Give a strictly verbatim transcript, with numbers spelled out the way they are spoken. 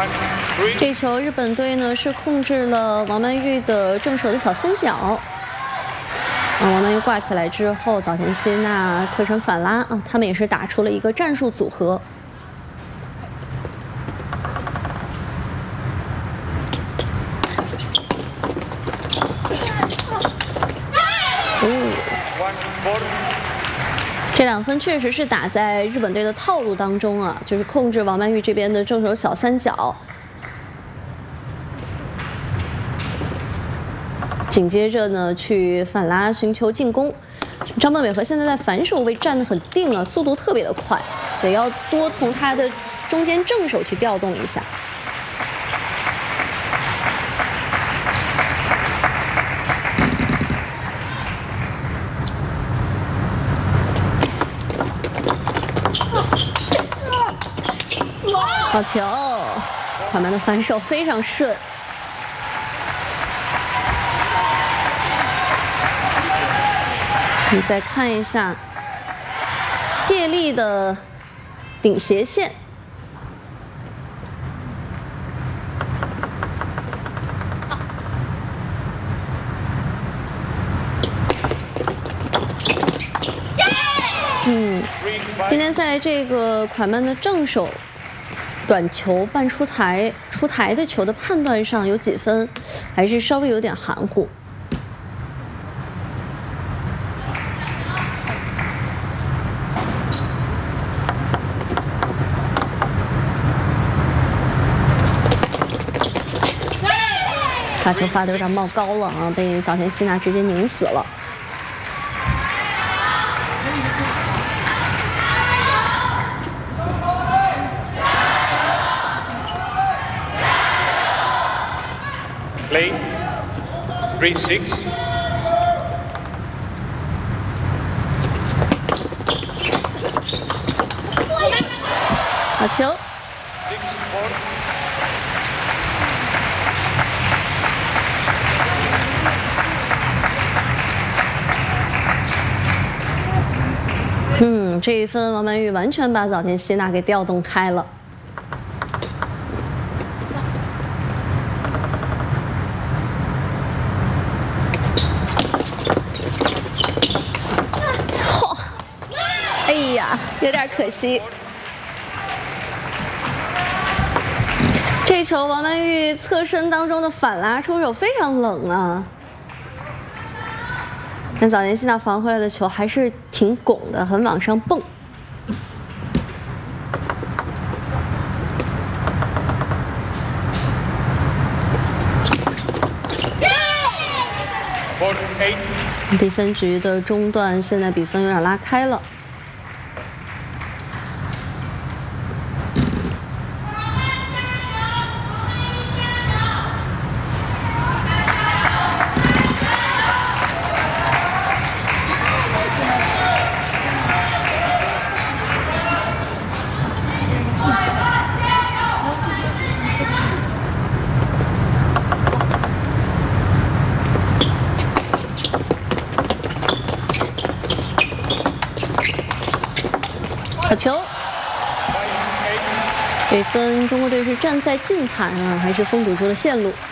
这球日本队呢是控制了王曼玉的正手的小三角。啊，王曼玉挂起来之后，早田希娜侧身反拉啊，他们也是打出了一个战术组合。这两分确实是打在日本队的套路当中啊，就是控制王曼玉这边的正手小三角，紧接着呢去反拉寻求进攻。张本美和现在在反手位站得很定啊，速度特别的快，得要多从他的中间正手去调动一下。好球！缓慢的反手非常顺。你再看一下借力的顶斜线，嗯，今天在这个蒯曼的正手短球半出台出台的球的判断上有几分，还是稍微有点含糊。发球发的有点冒高了啊，被早田希娜直接拧死了。 Play three six. 好球。 Six four. 嗯，这一分王曼玉完全把早田希娜给调动开了。嚯！哎呀，有点可惜。这球王曼玉侧身当中的反拉出手非常冷啊。但早田希娜防回来的球还是挺拱的，很往上蹦。第三局的中段，现在比分有点拉开了。好球！这分中国队是站在近盘啊，还是封堵住了线路？